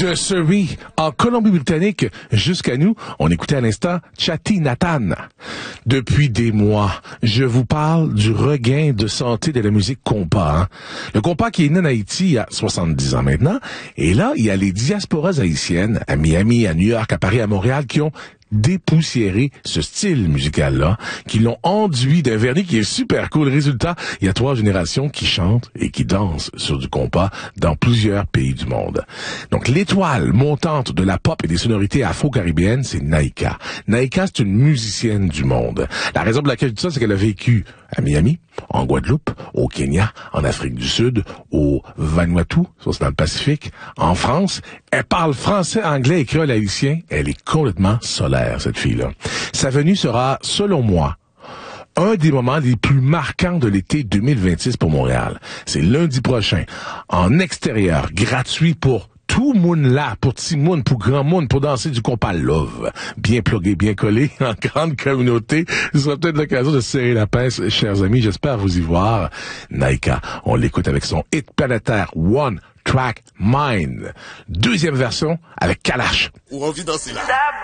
De Surrey, en Colombie-Britannique, jusqu'à nous, on écoutait à l'instant Chatty Nathan. Depuis des mois, je vous parle du regain de santé de la musique compas. Hein? Le compas qui est né en Haïti il y a 70 ans maintenant. Et là, il y a les diasporas haïtiennes à Miami, à New York, à Paris, à Montréal qui ont dépoussiérer ce style musical-là, qui l'ont enduit d'un vernis qui est super cool. Résultat, il y a 3 générations qui chantent et qui dansent sur du compas dans plusieurs pays du monde. Donc, l'étoile montante de la pop et des sonorités afro-caribéennes, c'est Naïka. Naïka, c'est une musicienne du monde. La raison pour laquelle je dis ça, c'est qu'elle a vécu à Miami, en Guadeloupe, au Kenya, en Afrique du Sud, au Vanuatu, ça c'est dans le Pacifique, en France. Elle parle français, anglais et créole haïtien. Elle est complètement solaire, cette fille-là. Sa venue sera, selon moi, un des moments les plus marquants de l'été 2026 pour Montréal. C'est lundi prochain, en extérieur, gratuit pour tout monde là, pour petit monde, pour grand monde, pour danser du compas love. Bien plugué, bien collé, en grande communauté. Ce sera peut-être l'occasion de serrer la pince, chers amis. J'espère vous y voir. Naïka, on l'écoute avec son hit planétaire One Track Mind. Deuxième version avec Kalash. Ou envie danser là.